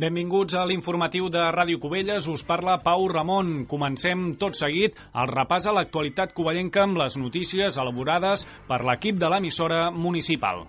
Benvinguts a l'informatiu de Ràdio Cubelles, us parla Pau Ramon. Comencem tot seguit el repàs a l'actualitat covellenca amb les notícies elaborades per l'equip de l'emissora municipal.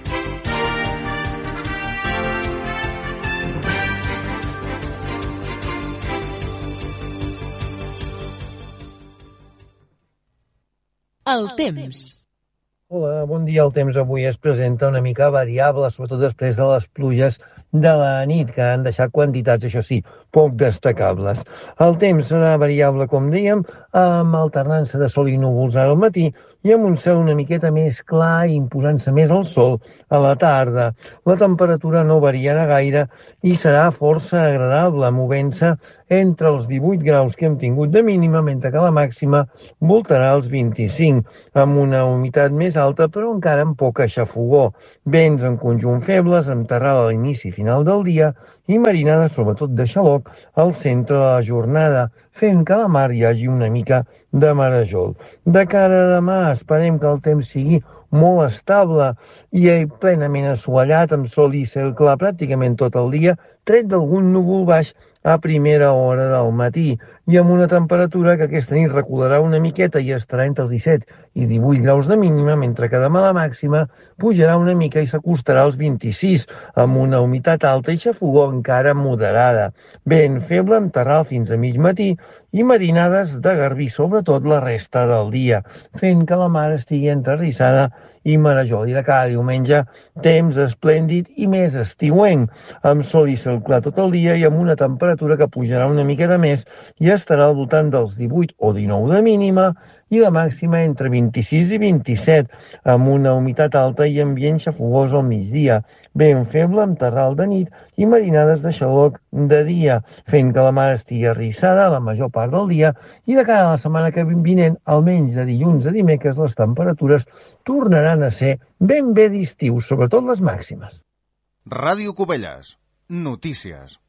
El temps. Hola, bon dia. El temps avui es presenta una mica variable, sobretot després de les pluges de la nit, que han deixat quantitats, això sí, poc destacables. El temps serà variable, com dèiem, amb alternança de sol i núvols al matí i amb un cel una miqueta més clar i imposant-se més el sol a la tarda. La temperatura no variarà gaire i serà força agradable, movent-se entre els 18 graus que hem tingut de mínima, mentre que la màxima voltarà els 25, amb una humitat més alta, però encara amb poca xafogor. Vents en conjunt febles, amb terral a l'inici i final del dia, i marinades, sobretot de xaloc, al centre de la jornada, fent que a la mar hi hagi una mica de marejol. De cara a demà, esperem que el temps sigui molt estable i plenament assolellat, amb sol i cel clar pràcticament tot el dia, tret d'algun núvol baix a primera hora del matí, i amb una temperatura que aquesta nit recularà una miqueta i estarà entre els 17 i 18 graus de mínima, mentre que demà la màxima pujarà una mica i s'acostarà als 26, amb una humitat alta i xafogor encara moderada. Vent feble amb terral fins a mig matí i marinades de garbí, sobretot la resta del dia, fent que la mar estigui enterrissada i marejol. I de cada diumenge, temps esplèndid i més estiuenc, amb sol i cel clar tot el dia i amb una temperatura que pujarà una miqueta més i estarà al voltant dels 18 o 19 de mínima i la màxima entre 26 i 27, amb una humitat alta i ambient xafogós al migdia, vent feble amb terral de nit i marinades de xaloc de dia, fent que la mar estigui arrissada la major part del dia, i de cara a la setmana que vinent, almenys de dilluns a dimecres, les temperatures tornaran a ser ben bé d'estiu, sobretot les màximes. Ràdio Cubelles. Notícies.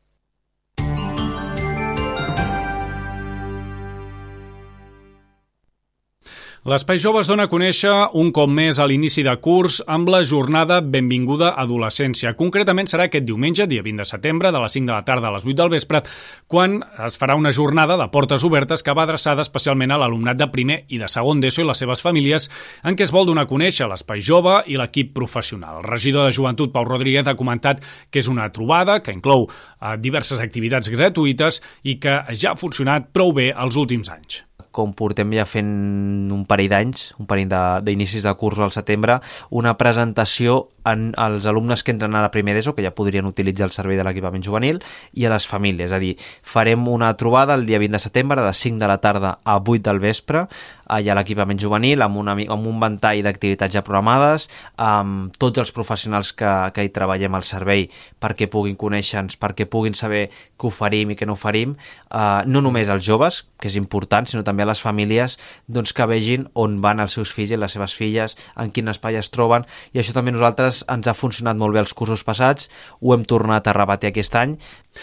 L'Espai Jove es dona a conèixer un cop més a l'inici de curs amb la jornada Benvinguda Adolescència. Concretament serà aquest diumenge, dia 20 de setembre, de les 5 de la tarda a les 8 del vespre, quan es farà una jornada de portes obertes que va adreçada especialment a l'alumnat de primer i de segon d'ESO i les seves famílies, en què es vol donar a conèixer l'Espai Jove i l'equip professional. El regidor de Joventut, Pau Rodríguez, ha comentat que és una trobada que inclou diverses activitats gratuïtes i que ja ha funcionat prou bé els últims anys. Com portem ja fent un parell d'anys, un parell d'inicis de curs al setembre, una presentació als alumnes que entren a la primera ESO, que ja podrien utilitzar el servei de l'equipament juvenil, i a les famílies. És a dir, farem una trobada el dia 20 de setembre de 5 de la tarda a 8 del vespre, allà a l'equipament juvenil, amb un ventall d'activitats ja programades, amb tots els professionals que hi treballem al servei perquè puguin conèixer-nos, perquè puguin saber què oferim i què no oferim, no només als joves, que és important, sinó també a les famílies, doncs, que vegin on van els seus fills i les seves filles, en quin espai es troben, i això també nosaltres ens ha funcionat molt bé els cursos passats, ho hem tornat a repetir aquest any.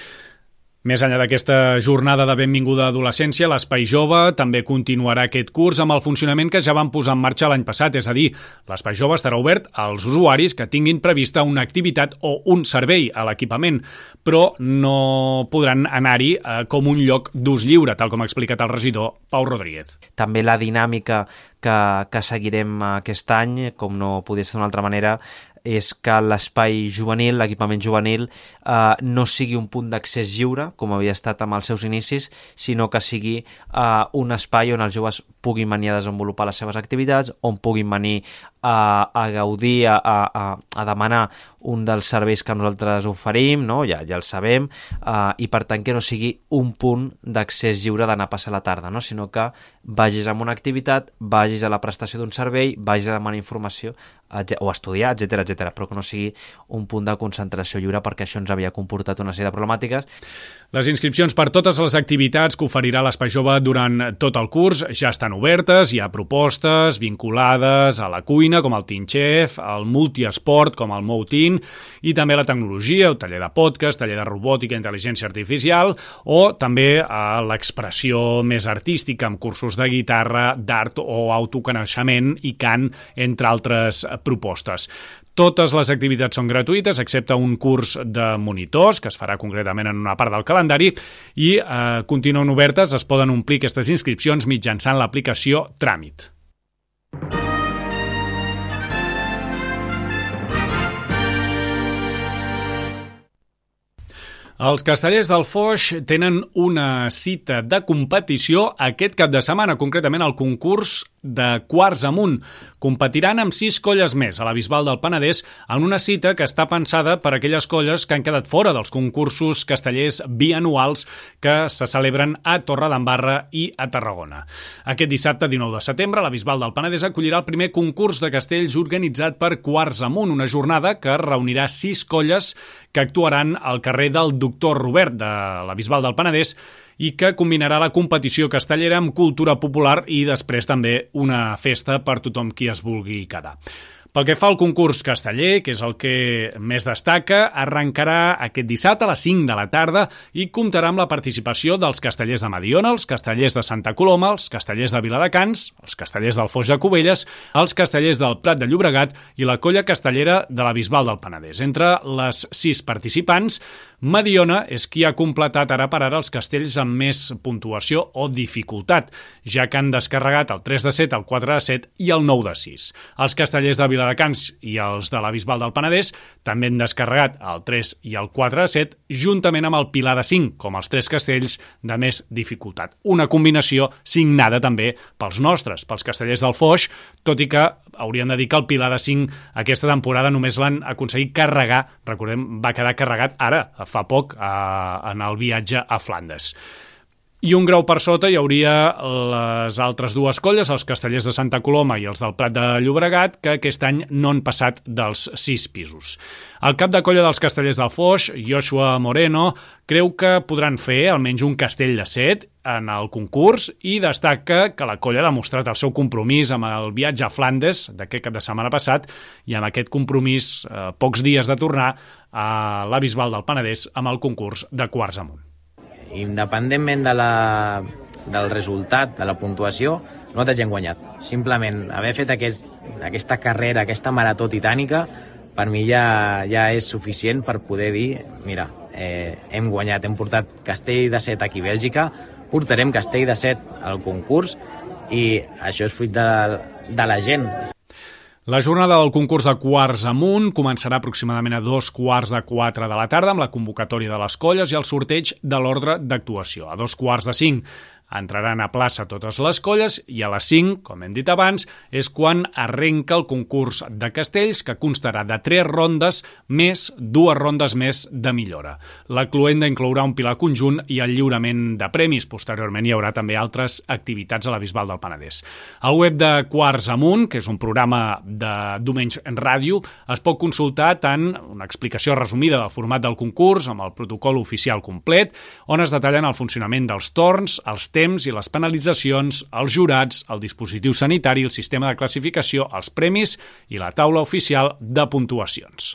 Més enllà d'aquesta jornada de Benvinguda Adolescència, l'Espai Jove també continuarà aquest curs amb el funcionament que ja van posar en marxa l'any passat, és a dir, l'Espai Jove estarà obert als usuaris que tinguin prevista una activitat o un servei a l'equipament, però no podran anar-hi com un lloc d'ús lliure, tal com ha explicat el regidor Pau Rodríguez. També la dinàmica que seguirem aquest any, com no podia ser d'una altra manera, és que l'espai juvenil, l'equipament juvenil, no sigui un punt d'accés lliure, com havia estat amb els seus inicis, sinó que sigui un espai on els joves puguin venir a desenvolupar les seves activitats, on puguin venir a gaudir, a demanar un dels serveis que nosaltres oferim, no? Ja el sabem, i per tant que no sigui un punt d'accés lliure d'anar a passar la tarda, no? Sinó que vagis a una activitat, vagis a la prestació d'un servei, vagis a demanar informació o estudiar, etc, però que no sigui un punt de concentració lliure, perquè això ens havia comportat una sèrie de problemàtiques. Les inscripcions per totes les activitats que oferirà l'Espai Jove durant tot el curs ja estan obertes, hi ha propostes vinculades a la cuina, com el Teen Chef, al multiesport, com el Moutin, i també a la tecnologia, el taller de podcast, taller de robòtica i intel·ligència artificial, o també a l'expressió més artística, amb cursos de guitarra, d'art o autoconeixement i cant, entre altres propostes. Totes les activitats són gratuïtes, excepte un curs de monitors, que es farà concretament en una part del calendari, i continuen obertes, es poden omplir aquestes inscripcions mitjançant l'aplicació Tràmit. Els Castellers del Foix tenen una cita de competició aquest cap de setmana, concretament el concurs de quarts amunt. Competiran amb 6 colles més a la Bisbal del Penedès en una cita que està pensada per a aquelles colles que han quedat fora dels concursos castellers bianuals que se celebren a Torredembarra i a Tarragona. Aquest dissabte 19 de setembre la Bisbal del Penedès acollirà el primer concurs de castells organitzat per Quarts Amunt, una jornada que reunirà 6 colles que actuaran al carrer del Doctor Robert de la Bisbal del Penedès i que combinarà la competició castellera amb cultura popular i després també una festa per tothom qui es vulgui quedar. Pel que fa al concurs casteller, que és el que més destaca, arrencarà aquest dissabte a les 5 de la tarda i comptarà amb la participació dels castellers de Mediona, els castellers de Santa Coloma, els castellers de Viladecans, els castellers del Foix de Cubelles, els castellers del Prat de Llobregat i la colla castellera de la Bisbal del Penedès. Entre les 6 participants, Mediona és qui ha completat ara per ara els castells amb més puntuació o dificultat, ja que han descarregat el 3 de 7, el 4 de 7 i el 9 de 6. Els castellers de Viladecans i els de la Bisbal del Penedès també han descarregat el 3 i el 4 de 7, juntament amb el Pilar de 5, com els 3 castells de més dificultat. Una combinació signada també pels nostres, pels castellers del Foix, tot i que hauríem de dir que el Pilar de 5 aquesta temporada només l'han aconseguit carregar, recordem, va quedar carregat ara, fa poc, en el viatge a Flandes. I un grau per sota hi hauria les altres dues colles, els castellers de Santa Coloma i els del Prat de Llobregat, que aquest any no han passat dels 6 pisos. El cap de colla dels castellers del Foix, Joshua Moreno, creu que podran fer almenys un castell de 7 en el concurs i destaca que la colla ha demostrat el seu compromís amb el viatge a Flandes d'aquest cap de setmana passat i amb aquest compromís, pocs dies de tornar a la Bisbal del Penedès amb el concurs de quarts amunt. Independentment del resultat, de la puntuació, nosaltres ja hem guanyat. Simplement haver fet aquesta carrera, aquesta marató titànica, per mi ja és suficient per poder dir, mira, hem guanyat, hem portat castell de 7 aquí a Bèlgica, portarem castell de 7 al concurs i això és fruit de la gent. La jornada del concurs de quarts amunt començarà aproximadament a 3:45 de la tarda amb la convocatòria de les colles i el sorteig de l'ordre d'actuació. A 4:45 entraran a plaça totes les colles i a les 5, com hem dit abans, és quan arrenca el concurs de castells, que constarà de 3 rondes més 2 rondes més de millora. La cloenda inclourà un pilar conjunt i el lliurament de premis. Posteriorment hi haurà també altres activitats a la Bisbal del Penedès. Al web de Quarts Amunt, que és un programa de Domenys en Ràdio, es pot consultar tant una explicació resumida del format del concurs amb el protocol oficial complet, on es detallen el funcionament dels torns, els temps i les penalitzacions, els jurats, el dispositiu sanitari, el sistema de classificació, els premis i la taula oficial de puntuacions.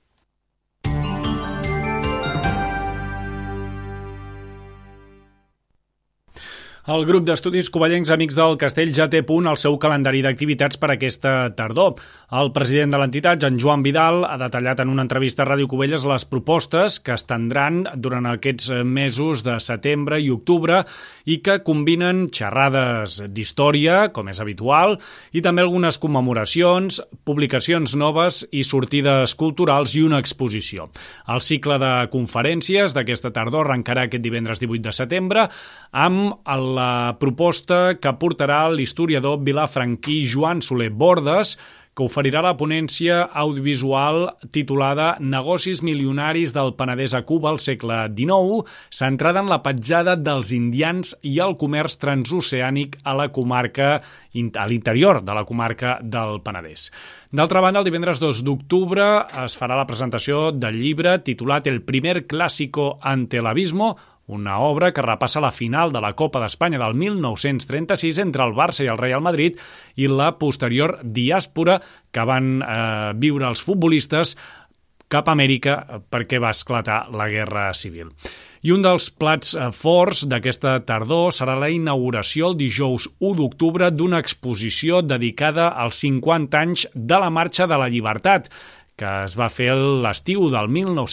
El grup d'estudis covellencs Amics del Castell ja té a punt el seu calendari d'activitats per aquesta tardor. El president de l'entitat, en Joan Vidal, ha detallat en una entrevista a Ràdio Cubelles les propostes que es tindran durant aquests mesos de setembre i octubre i que combinen xerrades d'història, com és habitual, i també algunes commemoracions, publicacions noves i sortides culturals i una exposició. El cicle de conferències d'aquesta tardor arrencarà aquest divendres 18 de setembre amb la proposta que portarà l'historiador vilafranquí Joan Soler Bordes, que oferirà la ponència audiovisual titulada Negocis milionaris del Penedès a Cuba al segle XIX, centrada en la petjada dels indians i el comerç transoceànic a la comarca, a l'interior de la comarca del Penedès. D'altra banda, el divendres 2 d'octubre es farà la presentació del llibre titulat El primer clásico ante el abismo, una obra que repassa la final de la Copa d'Espanya del 1936 entre el Barça i el Real Madrid i la posterior diàspora que van viure els futbolistes cap a Amèrica perquè va esclatar la Guerra Civil. I un dels plats forts d'aquesta tardor serà la inauguració el dijous 1 d'octubre d'una exposició dedicada als 50 anys de la Marxa de la Llibertat, que es va fer l'estiu del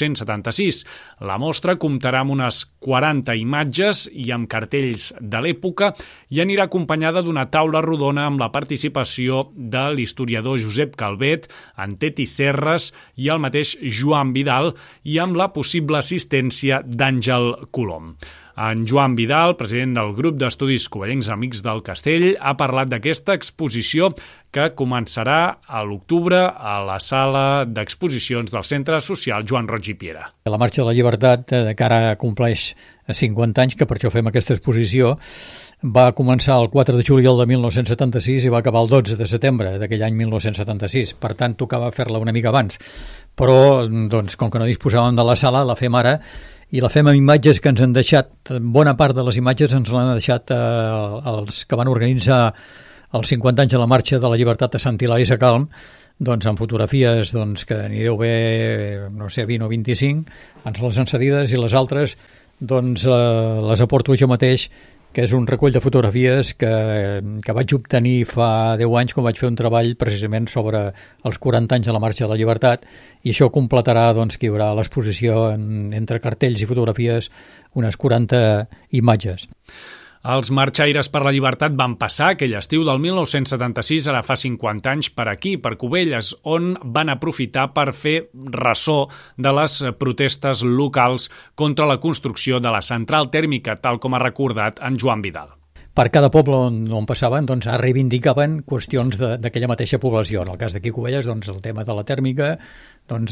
1976. La mostra comptarà amb unes 40 imatges i amb cartells de l'època i anirà acompanyada d'una taula rodona amb la participació de l'historiador Josep Calvet, en Teti Serres i el mateix Joan Vidal i amb la possible assistència d'Àngel Colom. En Joan Vidal, president del grup d'estudis covellencs Amics del Castell, ha parlat d'aquesta exposició que començarà a l'octubre a la sala d'exposicions del Centre Social Joan Roig i Piera. La Marxa de la Llibertat, de cara compleix 50 anys, que per això fem aquesta exposició, va començar el 4 de juliol de 1976 i va acabar el 12 de setembre d'aquell any 1976. Per tant, tocava fer-la una mica abans. Però, doncs, com que no disposàvem de la sala, la fem ara i la fem amb imatges que ens han deixat. Bona part de les imatges ens l'han deixat els que van organitzar els 50 anys de la Marxa de la Llibertat a Sant Hilari Sacalm, doncs amb fotografies que n'hi deu haver, no sé, 20 o 25, ens les han cedides i les altres doncs les aporto jo mateix, que és un recull de fotografies que vaig obtenir fa 10 anys quan vaig fer un treball precisament sobre els 40 anys de la Marxa de la Llibertat, i això completarà que hi haurà a l'exposició entre cartells i fotografies unes 40 imatges. Els marxaires per la llibertat van passar aquell estiu del 1976, ara fa 50 anys, per aquí, per Cubelles, on van aprofitar per fer ressò de les protestes locals contra la construcció de la central tèrmica, tal com ha recordat en Joan Vidal. Per cada poble on passaven reivindicaven qüestions d'aquella mateixa població. En el cas d'aquí Cubelles, el tema de la tèrmica, en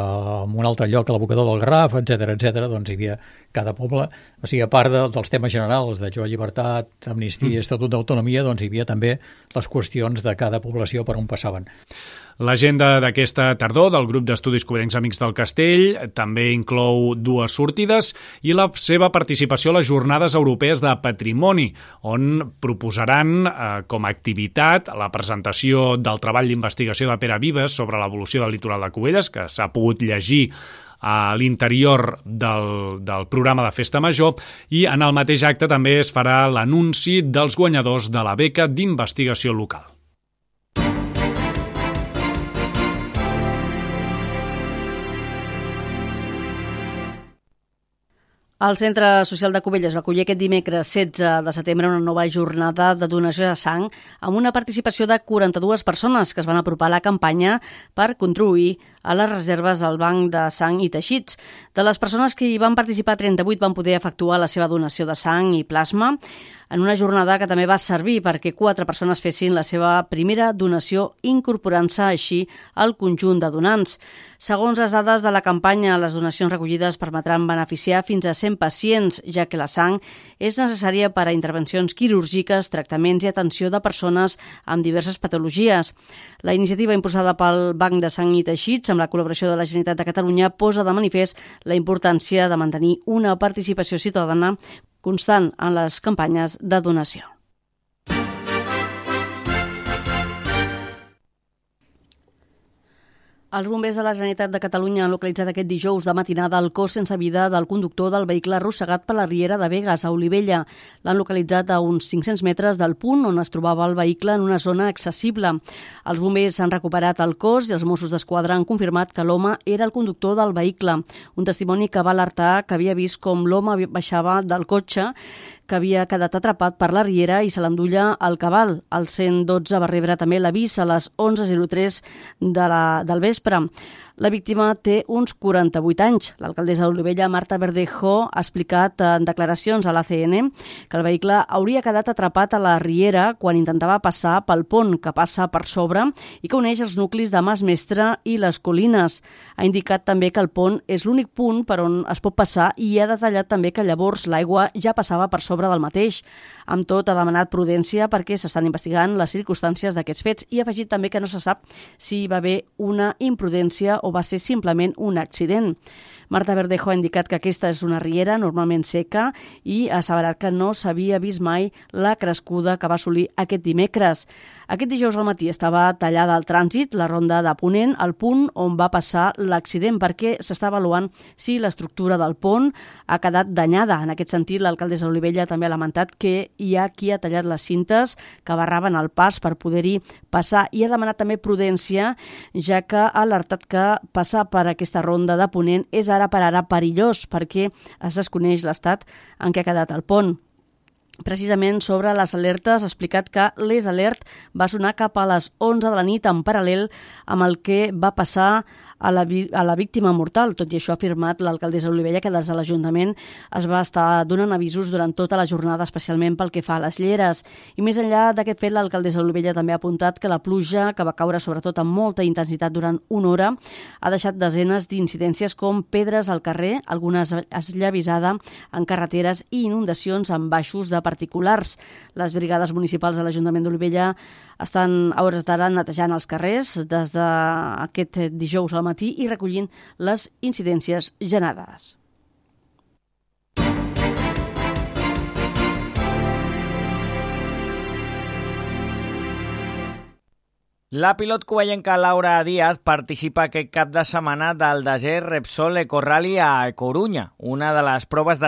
un altre lloc, a l'abocador del Garraf, etc hi havia cada poble, o sigui, a part dels temes generals de Joan Llibertat, Amnistia, Estatut d'Autonomia, hi havia també les qüestions de cada població per on passaven. L'agenda d'aquesta tardor del grup d'estudis covellencs Amics del Castell també inclou 2 sortides i la seva participació a les Jornades Europees de Patrimoni, on proposaran com a activitat la presentació del treball d'investigació de Pere Vives sobre l'evolució del litoral de Cubelles, que s'ha pogut llegir a l'interior del programa de Festa Major, i en el mateix acte també es farà l'anunci dels guanyadors de la beca d'investigació local. El Centre Social de Cubelles va acollir aquest dimecres 16 de setembre una nova jornada de donació de sang amb una participació de 42 persones que es van apropar a la campanya per contribuir a les reserves del Banc de Sang i Teixits. De les persones que hi van participar, 38 van poder efectuar la seva donació de sang i plasma en una jornada que també va servir perquè 4 persones fessin la seva primera donació, incorporant-se així al conjunt de donants. Segons les dades de la campanya, les donacions recollides permetran beneficiar fins a 100 pacients, ja que la sang és necessària per a intervencions quirúrgiques, tractaments i atenció de persones amb diverses patologies. La iniciativa impulsada pel Banc de Sang i Teixits, amb la col·laboració de la Generalitat de Catalunya, posa de manifest la importància de mantenir una participació ciutadana constant en les campanyes de donació. Els bombers de la Generalitat de Catalunya han localitzat aquest dijous de matinada el cos sense vida del conductor del vehicle arrossegat per la Riera de Begues, a Olivella. L'han localitzat a uns 500 metres del punt on es trobava el vehicle en una zona accessible. Els bombers han recuperat el cos i els Mossos d'Esquadra han confirmat que l'home era el conductor del vehicle. Un testimoni que va alertar que havia vist com l'home baixava del cotxe que havia quedat atrapat per la riera i se l'endulla al cabal. El 112 va rebre també l'avís a les 11:03 del vespre. La víctima té uns 48 anys. L'alcaldessa d'Olivella, Marta Verdejo, ha explicat en declaracions a l'ACN que el vehicle hauria quedat atrapat a la riera quan intentava passar pel pont que passa per sobre i que uneix els nuclis de Mas Mestre i les Colines. Ha indicat també que el pont és l'únic punt per on es pot passar i ha detallat també que llavors l'aigua ja passava per sobre del mateix. Amb tot, ha demanat prudència perquè s'estan investigant les circumstàncies d'aquests fets i ha afegit també que no se sap si hi va haver una imprudència o va ser simplement un accident. Marta Verdejo ha indicat que aquesta és una riera normalment seca i ha asseverat que no s'havia vist mai la crescuda que va assolir aquest dimecres. Aquest dijous al matí estava tallada al trànsit la ronda de Ponent, al punt on va passar l'accident, perquè s'està avaluant si l'estructura del pont ha quedat danyada. En aquest sentit, l'alcaldessa Olivella també ha lamentat que hi ha qui ha tallat les cintes que barraven el pas per poder-hi passar i ha demanat també prudència, ja que ha alertat que passar per aquesta ronda de Ponent és ara per ara perillós perquè es desconeix l'estat en què ha quedat el pont. Precisament sobre les alertes ha explicat que l'Es Alert va sonar cap a les 11 de la nit en paral·lel amb el que va passar a la víctima mortal. Tot i això ha afirmat l'alcaldessa Olivella que des de l'Ajuntament es va estar donant avisos durant tota la jornada, especialment pel que fa a les lleres. I més enllà d'aquest fet, l'alcaldessa Olivella també ha apuntat que la pluja, que va caure sobretot amb molta intensitat durant una hora, ha deixat desenes d'incidències com pedres al carrer, algunes esllavissada en carreteres i inundacions en baixos de particulars. Les brigades municipals de l'Ajuntament d'Olivella estan a hores d'ara netejant els carrers des d'aquest dijous al matí i recollint les incidències generades. La pilot cubayenca Laura Díaz participa aquest cap de setmana del desè Repsol Eco Rally a Corunya, una de les proves de